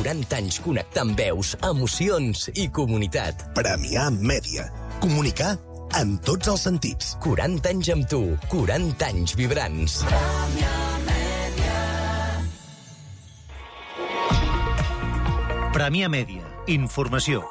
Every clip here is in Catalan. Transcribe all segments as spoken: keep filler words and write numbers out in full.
quaranta anys connectant veus, emocions i comunitat. Premià Mèdia. Comunicar en tots els sentits. quaranta anys amb tu, quaranta anys vibrants. Premià Mèdia. Informació.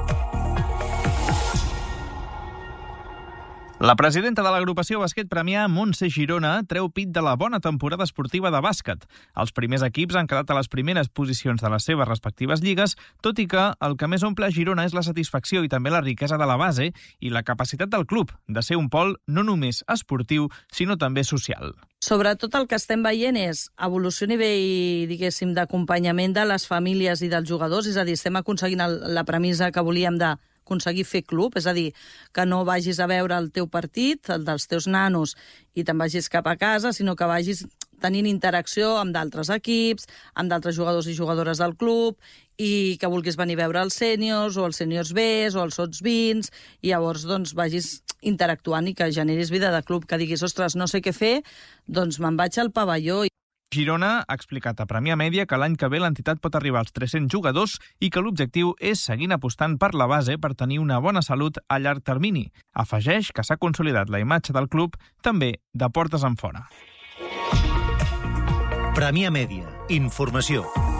La presidenta de l'agrupació Bàsquet Premià, Montse Girona, treu pit de la bona temporada esportiva de bàsquet. Els primers equips han quedat a les primeres posicions de les seves respectives lligues, tot i que el que més omple a Girona és la satisfacció i també la riquesa de la base i la capacitat del club de ser un pol no només esportiu, sinó també social. Sobretot el que estem veient és evolució a nivell, diguéssim, d'acompanyament de les famílies i dels jugadors, és a dir, estem aconseguint el, la premissa que volíem de aconseguir fer club, és a dir, que no vagis a veure el teu partit, el dels teus nanos, i te'n vagis cap a casa, sinó que vagis tenint interacció amb d'altres equips, amb d'altres jugadors i jugadores del club, i que vulguis venir a veure els sèniors, o els sèniors Bs, o els sots vins, i llavors doncs, vagis interactuant i que generis vida de club, que diguis, ostres, no sé què fer, doncs me'n vaig al pavelló. Girona ha explicat a Premià Mèdia que l'any que ve l'entitat pot arribar als tres-cents jugadors i que l'objectiu és seguir apostant per la base per tenir una bona salut a llarg termini. Afegeix que s'ha consolidat la imatge del club també de portes enfora. Premià Mèdia. Informació.